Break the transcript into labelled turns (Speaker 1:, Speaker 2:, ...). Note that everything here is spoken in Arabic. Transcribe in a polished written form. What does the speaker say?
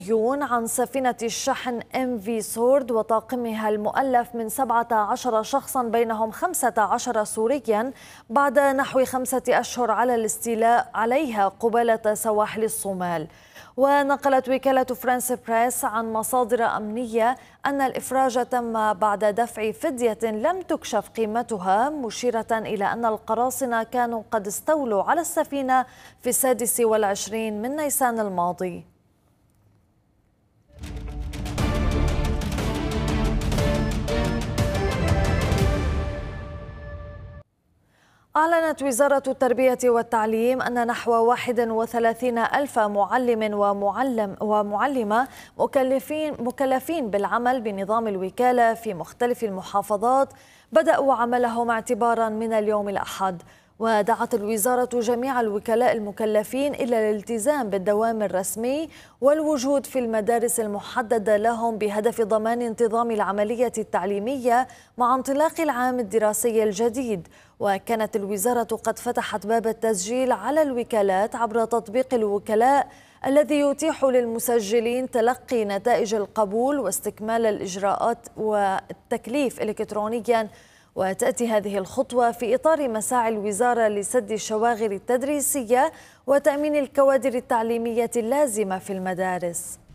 Speaker 1: عن سفينة الشحن MV سورد وطاقمها المؤلف من 17 شخصا بينهم 15 سوريا بعد نحو 5 أشهر على الاستيلاء عليها قبالة سواحل الصومال. ونقلت وكالة فرانس بريس عن مصادر أمنية أن الإفراج تم بعد دفع فدية لم تكشف قيمتها، مشيرة إلى أن القراصنة كانوا قد استولوا على السفينة في 26 من نيسان الماضي. أعلنت وزارة التربية والتعليم أن نحو 31 ألف معلم ومعلمة مكلفين بالعمل بنظام الوكالة في مختلف المحافظات بدأوا عملهم اعتبارا من اليوم الأحد. ودعت الوزارة جميع الوكلاء المكلفين إلى الالتزام بالدوام الرسمي والوجود في المدارس المحددة لهم بهدف ضمان انتظام العملية التعليمية مع انطلاق العام الدراسي الجديد. وكانت الوزارة قد فتحت باب التسجيل على الوكالات عبر تطبيق الوكلاء الذي يتيح للمسجلين تلقي نتائج القبول واستكمال الإجراءات والتكليف إلكترونيا. وتأتي هذه الخطوة في إطار مساعي الوزارة لسد الشواغر التدريسية وتأمين الكوادر التعليمية اللازمة في المدارس.